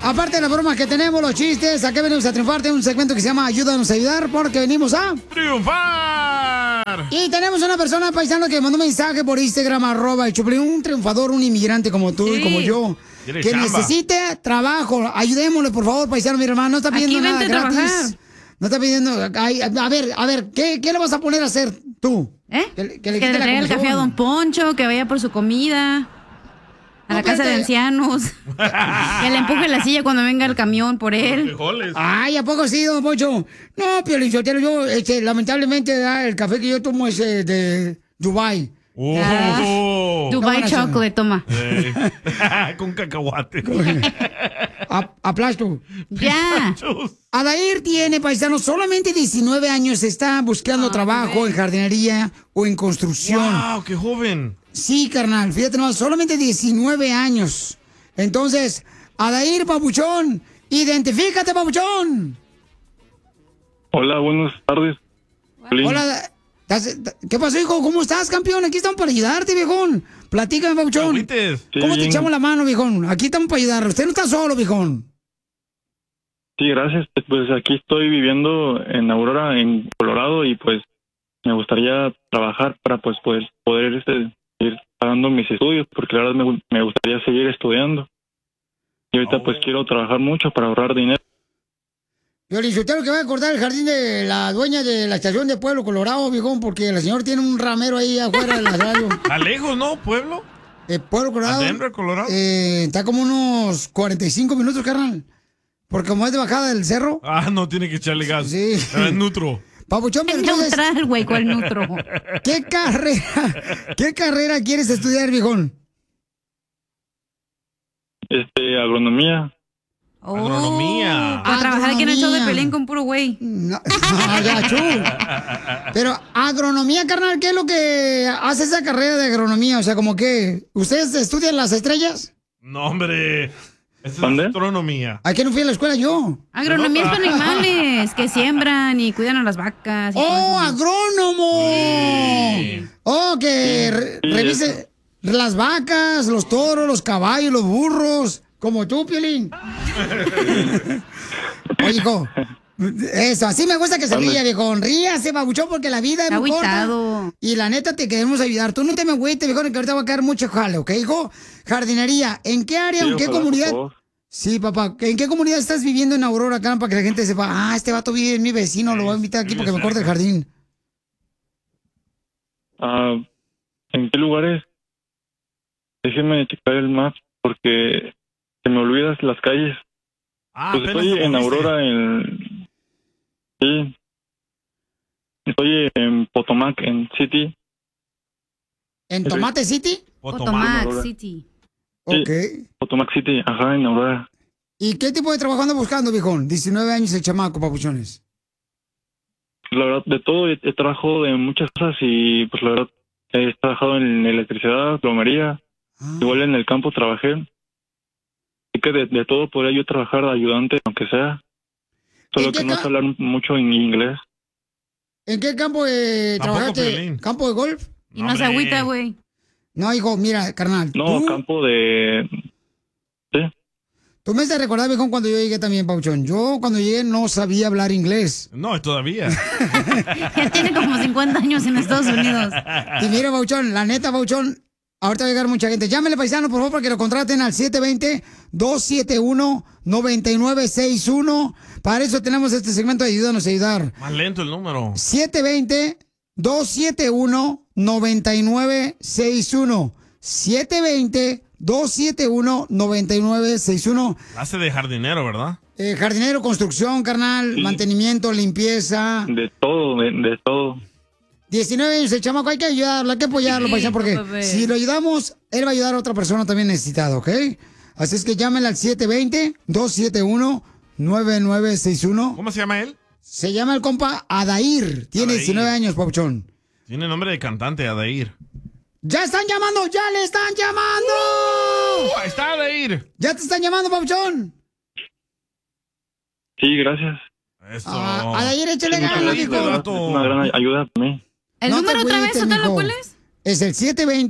aparte de las bromas que tenemos, los chistes, ¿a qué venimos a triunfar? Tenemos un segmento que se llama Ayúdanos a ayudar, porque venimos a... ¡triunfar! Y tenemos una persona, paisano, que mandó un mensaje por Instagram, @el Choplin, un triunfador, un inmigrante como tú y como yo, que necesite trabajo. Ayudémosle, por favor, paisano, mi hermano. No está pidiendo nada gratis. No está pidiendo... A ver, ¿qué le vas a poner a hacer tú? Que le traiga el café a Don Poncho, que vaya por su comida. A la casa de ancianos. Que le empuje la silla cuando venga el camión por él. Ay, ¿a poco sí, Don Poncho? No, Piolín Sotelo, yo, lamentablemente, el café que yo tomo es de Dubai. Dubai chocolate, toma. Con cacahuate. Aplasto. Ya. Adair tiene, paisano, solamente 19 años. Está buscando trabajo en jardinería o en construcción. ¡Wow, qué joven! Sí, carnal, fíjate nomás, solamente 19 años. Entonces, Adair, papuchón, identifícate, papuchón. Hola, buenas tardes. Hola, ¿qué pasó, hijo? ¿Cómo estás, campeón? Aquí estamos para ayudarte, viejón. Platícame, papuchón. ¿Cómo te echamos la mano, viejón? Aquí estamos para ayudar. Usted no está solo, viejón. Sí, gracias. Pues aquí estoy viviendo en Aurora, en Colorado, y pues me gustaría trabajar para pues poder ir pagando mis estudios, porque la verdad me gustaría seguir estudiando. Y ahorita pues quiero trabajar mucho para ahorrar dinero. Yo le insulté que va a cortar el jardín de la dueña de la estación de Pueblo Colorado, viejón, porque la señora tiene un ramero ahí afuera de la radio. ¿A lejos, no? ¿Pueblo? Pueblo Colorado. ¿A Denver, Colorado? Está como unos 45 minutos, carnal. Porque como es de bajada del cerro. Ah, no, tiene que echarle gas. Sí. Es nutro. Papuchón, es neutral, güey, ¿cuál nutro? ¿Qué carrera quieres estudiar, viejón? Agronomía. Agronomía. Para trabajar aquí en el show de Pelín con puro güey. No, pero agronomía, carnal, ¿qué es lo que hace esa carrera de agronomía? O sea, como que, ¿ustedes estudian las estrellas? No, hombre. Esa es astronomía. ¿A qué no fui a la escuela yo? Agronomía es para animales que siembran y cuidan a las vacas. ¡Oh, agrónomo! Sí. ¡Oh, que revise las vacas, los toros, los caballos, los burros! Como tú, Piolín. Oye, hijo. Eso, así me gusta que se ría, viejo. Ríase, babuchón, porque la vida es muy corta. Y la neta, te queremos ayudar. Tú no te me agüites, viejo, que ahorita va a caer mucho jale, ¿ok, hijo? Jardinería. ¿En qué área, en qué comunidad? Sí, papá. ¿En qué comunidad estás viviendo en Aurora, acá, para que la gente sepa, este vato vive en mi vecino, lo voy a invitar aquí porque me corta el jardín? ¿En qué lugares? Déjeme checar el map, porque se me olvidas las calles. Pues estoy en Aurora, sí. Estoy en Potomac, en City. ¿En Tomate City? Potomac City. Ok. Potomac City, ajá, en Aurora. ¿Y qué tipo de trabajo anda buscando, viejón? 19 años el chamaco, papuchones. La verdad, de todo, he trabajado de muchas cosas y pues la verdad he trabajado en electricidad, plomería, igual en el campo trabajé. Así que de todo podría yo trabajar de ayudante, aunque sea. Solo que no sé hablar mucho en inglés. ¿En qué campo trabajaste? ¿Campo de golf? Y no se agüita, güey. No, hijo, mira, carnal. No, campo de... Sí. Tú me has recordado, viejón, cuando yo llegué también, Pauchón. Yo cuando llegué no sabía hablar inglés. No, todavía. Ya tiene como 50 años en Estados Unidos. Y mira, Pauchón, la neta, Pauchón, ahorita va a llegar mucha gente. Llámele, paisano, por favor, para que lo contraten al 720-271-9961. Para eso tenemos este segmento de Ayúdanos a Ayudar. Más lento el número. 720-271-9961. 720-271-9961. Hace de jardinero, ¿verdad? Jardinero, construcción, carnal, mantenimiento, limpieza. De todo, de todo. 19 años el chamaco, hay que ayudarlo, hay que apoyarlo, paisano, porque si lo ayudamos, él va a ayudar a otra persona también necesitada, ¿ok? Así es que llámenle al 720-271-9961. ¿Cómo se llama él? Se llama el compa Adair. Tiene 19 años, papuchón. Tiene nombre de cantante, Adair. ¡Ya están llamando! ¡Ya le están llamando! Ahí está Adair. ¡Ya te están llamando, papuchón! Sí, gracias. Eso. Adair, échale ganas, hijo. Es una gran ayuda para mí. ¿El número otra vez, Sotelo, cuál es? Es el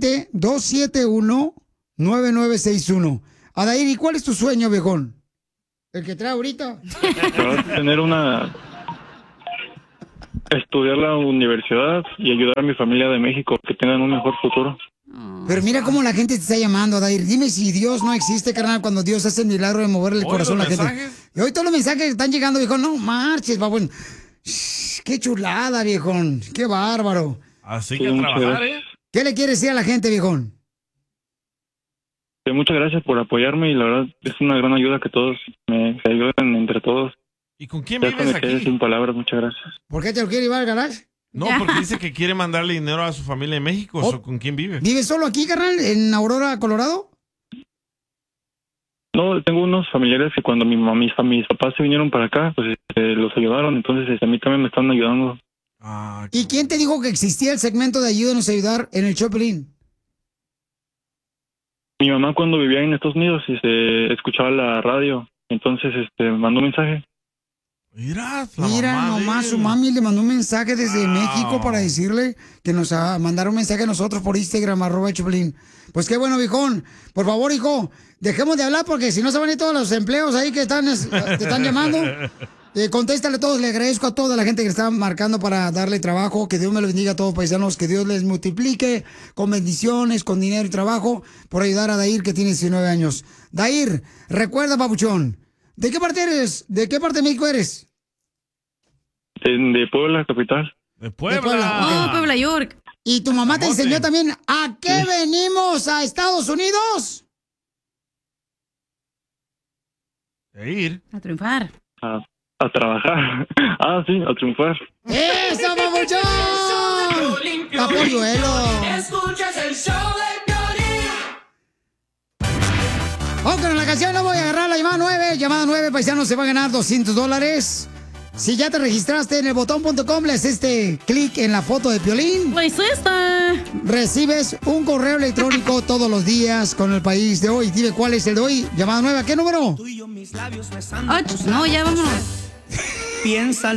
720-271-9961. Adair, ¿y cuál es tu sueño, viejón? El que trae ahorita. Tener estudiar la universidad y ayudar a mi familia de México que tengan un mejor futuro. Pero mira cómo la gente te está llamando, Adair. Dime si Dios no existe, carnal, cuando Dios hace el milagro de moverle el corazón a la gente. Y hoy todos los mensajes que están llegando, viejo, no marches, babón. Qué chulada, viejón. Qué bárbaro. Así que trabajar, ¿eh? ¿Qué le quieres decir a la gente, viejón? Muchas gracias por apoyarme y la verdad es una gran ayuda que todos se ayuden entre todos. ¿Y con quién Ya vives me quedé aquí? sin palabras, muchas gracias. ¿Por qué te lo quiere llevar al garage? No, porque dice que quiere mandarle dinero a su familia en México. ¿Con quién vive? ¿Vives solo aquí, carnal, en Aurora, Colorado? No, tengo unos familiares que cuando mis papás se vinieron para acá, pues los ayudaron, entonces a mí también me están ayudando. ¿Y quién te dijo que existía el segmento de Ayúdanos a Ayudar en el Choplin? Mi mamá cuando vivía en Estados Unidos y se escuchaba la radio, entonces mandó un mensaje. Mira nomás, su mami le mandó un mensaje desde México para decirle que nos mandara un mensaje a nosotros por Instagram, @Choplin. Pues qué bueno, viejón. Por favor, hijo, dejemos de hablar porque si no se van a ir todos los empleos ahí que te están llamando. Contéstale a todos, le agradezco a toda la gente que está marcando para darle trabajo. Que Dios me lo bendiga a todos, paisanos. Que Dios les multiplique con bendiciones, con dinero y trabajo por ayudar a Dair, que tiene 19 años. Dair, recuerda, papuchón, ¿de qué parte eres? ¿De qué parte de México eres? De Puebla, capital. De Puebla. Okay. Puebla, York. ¿Y tu mamá te enseñó también a qué venimos a Estados Unidos? A ir. A triunfar. A trabajar. Sí, a triunfar. ¡Eso, papuchón! ¡Capolluelo! Escuchas el show de Piolín. Vamos con la canción, no voy a agarrar la llamada 9. Llamada 9, paisano, se va a ganar $200. Si ya te registraste en el botón.com, le haces clic en la foto de Piolín. Pues esta. Recibes un correo electrónico todos los días con el país de hoy. Dime cuál es el de hoy. Llamada 9, ¿a qué número? 8. No, ya vámonos. Piensa